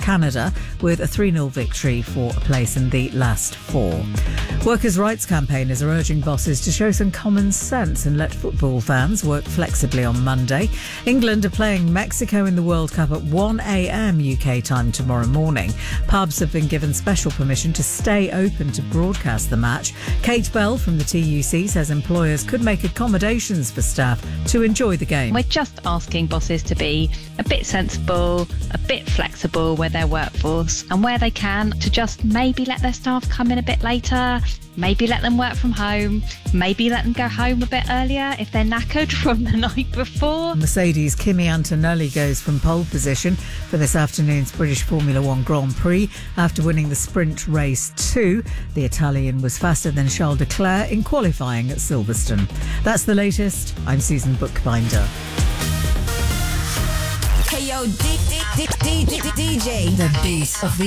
Canada with a 3-0 victory for a place in the last 4. Workers' rights campaigners are urging bosses to show some common sense and let football fans work flexibly on Monday. England are playing Mexico in the World Cup at 1 a.m. UK time tomorrow morning. Pubs have been given special permission to stay open to broadcast the match. Kate Bell from the TUC says employers could make accommodations for staff to enjoy the game. We're just asking bosses to be a bit sensible, a bit flexible with their workforce, and where they can, to just maybe let their staff come in a bit later, maybe let them work from home, maybe let them go home a bit earlier if they're knackered from the night before. Mercedes' Kimi Antonelli goes from pole position for this afternoon's British Formula One Grand Prix after winning the sprint race 2. The Italian was faster than Charles Leclerc in qualifying at Silverstone. That's the latest. I'm Susan Bookbinder. Hey yo, DJ, the beat of the